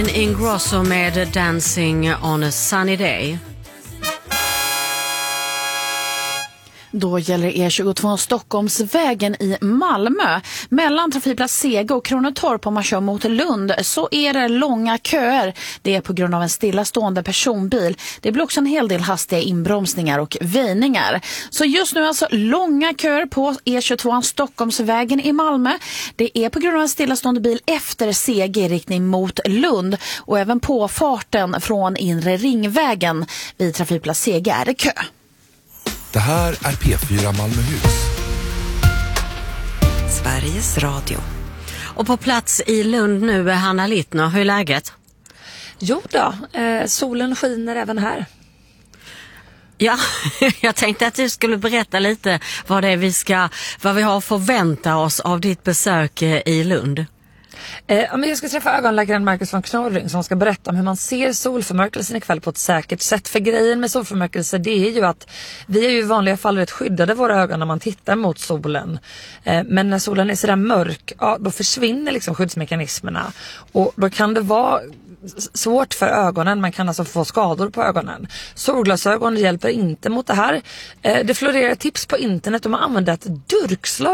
Ingrosso med Dancing on a sunny day. Då gäller E22 Stockholmsvägen i Malmö. Mellan trafikplats Sega och Kronotorp om man kör mot Lund så är det långa köer. Det är på grund av en stillastående personbil. Det blir också en hel del hastiga inbromsningar och väjningar. Så just nu alltså långa köer på E22 Stockholmsvägen i Malmö. Det är på grund av en stillastående bil efter Sega i riktning mot Lund. Och även på farten från inre ringvägen vid trafikplats Sega är det kö. Det här är P4 Malmöhus. Sveriges Radio. Och på plats i Lund nu är Hanna Littner. Hur är läget? Jo då, solen skiner även här. Ja, jag tänkte att du skulle berätta lite vad vi har att förvänta oss av ditt besök i Lund. Men jag ska träffa ögonläkaren Marcus von Knorring som ska berätta om hur man ser solförmörkelsen ikväll på ett säkert sätt. För grejen med solförmörkelse, det är ju att vi är ju i vanliga fall rätt skyddade våra ögon när man tittar mot solen. Men när solen är sådär mörk, ja, då försvinner liksom skyddsmekanismerna. Och då kan det vara svårt för ögonen, man kan alltså få skador på ögonen. Solglasögon hjälper inte mot det här. Det florerar tips på internet om att använda ett durkslag